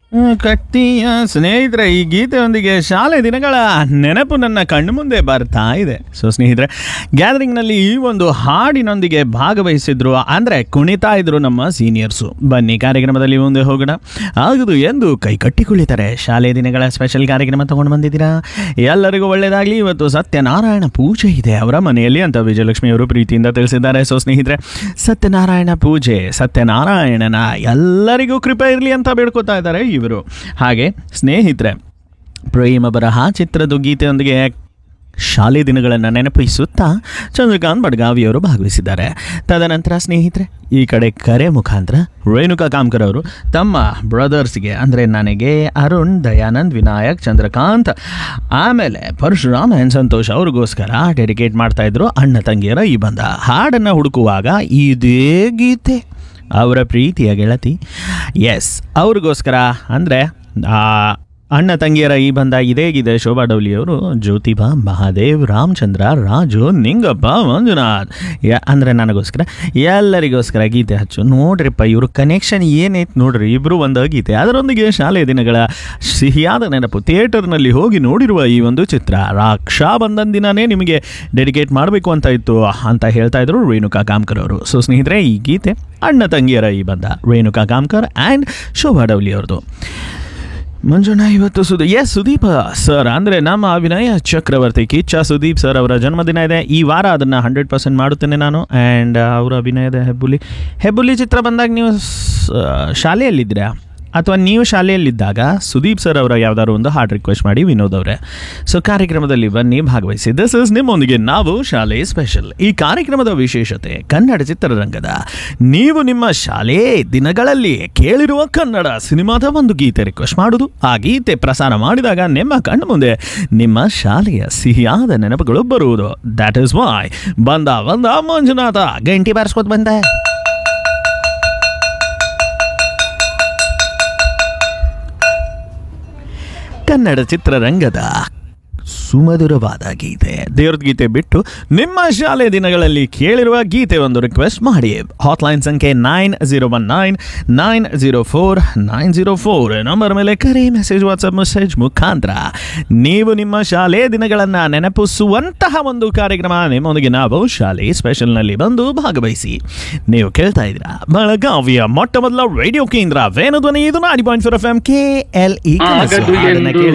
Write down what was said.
ಕಟ್ಟಿಯ ಸ್ನೇಹಿತರೆ, ಈ ಗೀತೆಯೊಂದಿಗೆ ಶಾಲೆ ದಿನಗಳ ನೆನಪು ನನ್ನ ಕಣ್ಣು ಮುಂದೆ ಬರ್ತಾ ಇದೆ. ಸೊ ಸ್ನೇಹಿತರೆ, ಗ್ಯಾದರಿಂಗ್ನಲ್ಲಿ ಈ ಒಂದು ಹಾಡಿನೊಂದಿಗೆ ಭಾಗವಹಿಸಿದ್ರು, ಅಂದರೆ ಕುಣಿತಾ ಇದ್ರು ನಮ್ಮ ಸೀನಿಯರ್ಸು. ಬನ್ನಿ ಕಾರ್ಯಕ್ರಮದಲ್ಲಿ ಮುಂದೆ ಹೋಗೋಣ. ಆಗುದು ಎಂದು ಕೈ ಕಟ್ಟಿ ಕುಳಿತಾರೆ. ಶಾಲೆ ದಿನಗಳ ಸ್ಪೆಷಲ್ ಕಾರ್ಯಕ್ರಮ ತಗೊಂಡು ಬಂದಿದ್ದೀರಾ. ಎಲ್ಲರಿಗೂ ಒಳ್ಳೆಯದಾಗಲಿ. ಇವತ್ತು ಸತ್ಯನಾರಾಯಣ ಪೂಜೆ ಇದೆ ಅವರ ಮನೆಯಲ್ಲಿ ಅಂತ ವಿಜಯಲಕ್ಷ್ಮಿ ಅವರು ಪ್ರೀತಿಯಿಂದ ತಿಳಿಸಿದ್ದಾರೆ. ಸೊ ಸ್ನೇಹಿತರೆ, ಸತ್ಯನಾರಾಯಣ ಪೂಜೆ, ಸತ್ಯನಾರಾಯಣನ ಎಲ್ಲರಿಗೂ ಕೃಪೆ ಇರಲಿ ಅಂತ ಬೇಡ್ಕೋತಾ ಇದ್ದಾರೆ ಇವರು. ಹಾಗೆ ಸ್ನೇಹಿತರೆ, ಪ್ರೇಮ ಬರಹ ಚಿತ್ರದ ಗೀತೆಯೊಂದಿಗೆ ಶಾಲೆ ದಿನಗಳನ್ನು ನೆನಪಿಸುತ್ತಾ ಚಂದ್ರಕಾಂತ್ ಬಡ್ಗಾವಿಯವರು ಭಾಗವಹಿಸಿದ್ದಾರೆ. ತದನಂತರ ಸ್ನೇಹಿತರೆ, ಈ ಕಡೆ ಕರೆ ಮುಖಾಂತರ ರೇಣುಕಾ ಕಾಮ್ಕರ್ ಅವರು ತಮ್ಮ ಬ್ರದರ್ಸ್ಗೆ, ಅಂದರೆ ನನಗೆ, ಅರುಣ್, ದಯಾನಂದ್, ವಿನಾಯಕ್, ಚಂದ್ರಕಾಂತ್, ಆಮೇಲೆ ಪರಶುರಾಮ್ ಆ್ಯಂಡ್ ಸಂತೋಷ್ ಅವ್ರಿಗೋಸ್ಕರ ಡೆಡಿಕೇಟ್ ಮಾಡ್ತಾಯಿದ್ರು ಅಣ್ಣ ತಂಗಿಯರ ಈ ಬಂಧ. ಹಾಡನ್ನು ಹುಡುಕುವಾಗ ಇದೇ ಗೀತೆ ಅವರ ಪ್ರೀತಿಯ ಗೆಳತಿ, ಎಸ್ ಅವ್ರಿಗೋಸ್ಕರ, ಅಂದರೆ ಅಣ್ಣ ತಂಗಿಯರ ಈ ಬಂಧ ಇದೇಗಿದೆ. ಶೋಭಾ ಡೌಲಿಯವರು, ಜ್ಯೋತಿಬಾ, ಮಹಾದೇವ್, ರಾಮಚಂದ್ರ, ರಾಜು, ನಿಂಗಪ್ಪ, ಮಂಜುನಾಥ್, ಅಂದರೆ ನನಗೋಸ್ಕರ, ಎಲ್ಲರಿಗೋಸ್ಕರ ಗೀತೆ ಹಚ್ಚು. ನೋಡ್ರಿಪ್ಪ, ಇವರು ಕನೆಕ್ಷನ್ ಏನೈತೆ ನೋಡ್ರಿ, ಇಬ್ಬರು ಒಂದು ಗೀತೆ, ಅದರೊಂದಿಗೆ ಶಾಲೆಯ ದಿನಗಳ ಸಿಹಿಯಾದ ನೆನಪು. ಥಿಯೇಟರ್ನಲ್ಲಿ ಹೋಗಿ ನೋಡಿರುವ ಈ ಒಂದು ಚಿತ್ರ ರಕ್ಷಾ ಬಂಧನ್ ದಿನನೇ ನಿಮಗೆ ಡೆಡಿಕೇಟ್ ಮಾಡಬೇಕು ಅಂತ ಇತ್ತು ಅಂತ ಹೇಳ್ತಾ ಇದ್ರು ರೇಣುಕಾ ಕಾಮ್ಕರ್ ಅವರು. ಸೊ ಸ್ನೇಹಿತರೆ, ಈ ಗೀತೆ ಅಣ್ಣ ತಂಗಿಯರ ಈ ಬಂಧ, ರೇಣುಕಾ ಕಾಮ್ಕರ್ ಆ್ಯಂಡ್ ಶೋಭಾ ಡೌಲಿ ಅವ್ರದ್ದು. ಮಂಜುನಾ, ಇವತ್ತು ಸುದೀಪ ಸರ್, ಅಂದರೆ ನಮ್ಮ ಅಭಿನಯ ಚಕ್ರವರ್ತಿ ಕಿಚ್ಚ ಸುದೀಪ್ ಸರ್ ಅವರ ಜನ್ಮದಿನ ಇದೆ. ಈ ವಾರ ಅದನ್ನು 100% ಮಾಡುತ್ತೇನೆ ನಾನು. ಆ್ಯಂಡ್ ಅವರ ಅಭಿನಯದ ಹೆಬ್ಬುಲಿ ಚಿತ್ರ ಬಂದಾಗ ನೀವು ಶಾಲೆಯಲ್ಲಿದ್ದೀರಾ, ಅಥವಾ ನೀವು ಶಾಲೆಯಲ್ಲಿದ್ದಾಗ ಸುದೀಪ್ ಸರ್ ಅವರ ಯಾವುದಾದ್ರು ಒಂದು ಹಾಡು ರಿಕ್ವೆಸ್ಟ್ ಮಾಡಿ ವಿನೋದ್ ಅವರೇ. ಸೊ ಕಾರ್ಯಕ್ರಮದಲ್ಲಿ ಬನ್ನಿ, ಭಾಗವಹಿಸಿ. ದಿಸ್ ಇಸ್ ನಿಮ್ಮೊಂದಿಗೆ ನಾವು ಶಾಲೆ ಸ್ಪೆಷಲ್. ಈ ಕಾರ್ಯಕ್ರಮದ ವಿಶೇಷತೆ ಕನ್ನಡ ಚಿತ್ರರಂಗದ ನೀವು ನಿಮ್ಮ ಶಾಲೆ ದಿನಗಳಲ್ಲಿ ಕೇಳಿರುವ ಕನ್ನಡ ಸಿನಿಮಾದ ಒಂದು ಗೀತೆ ರಿಕ್ವೆಸ್ಟ್ ಮಾಡೋದು. ಆ ಗೀತೆ ಪ್ರಸಾರ ಮಾಡಿದಾಗ ನಿಮ್ಮ ಕಣ್ಣು ಮುಂದೆ ನಿಮ್ಮ ಶಾಲೆಯ ಸಿಹಿಯಾದ ನೆನಪುಗಳು ಬರುವುದು. ದ್ಯಾಟ್ ಇಸ್ ವೈ ಬಂದ ಮಂಜುನಾಥ ಗಂಟಿ ಬಾರಿಸ್ಕೊತ ಬಂದೆ. ಕನ್ನಡ ಚಿತ್ರರಂಗದ ಸುಮಧುರವಾದ ಗೀತೆ, ದೇವ್ರದ ಗೀತೆ ಬಿಟ್ಟು ನಿಮ್ಮ ಶಾಲೆ ದಿನಗಳಲ್ಲಿ ಕೇಳಿರುವ ಗೀತೆ ಒಂದು ರಿಕ್ವೆಸ್ಟ್ ಮಾಡಿ. ಹಾಟ್ಲೈನ್ ಸಂಖ್ಯೆ 9019049004 ನಂಬರ್ ಮೇಲೆ ಕರೆ, ಮೆಸೇಜ್, ವಾಟ್ಸಪ್ ಮೆಸೇಜ್ ಮುಖಾಂತರ ನೀವು ನಿಮ್ಮ ಶಾಲೆ ದಿನಗಳನ್ನು ನೆನಪಿಸುವಂತಹ ಒಂದು ಕಾರ್ಯಕ್ರಮ ನಿಮ್ಮೊಂದಿಗೆ ನಾವು ಶಾಲೆ ಸ್ಪೆಷಲ್ನಲ್ಲಿ ಬಂದು ಭಾಗವಹಿಸಿ. ನೀವು ಕೇಳ್ತಾ ಇದ್ದೀರಾ ಬೆಳಗಾವಿಯ ಮೊಟ್ಟ ಮೊದಲ ರೇಡಿಯೋ ಕೇಂದ್ರ ವೇಣುಧ್ವನಿ, ಇದು 90.4 FM KLE.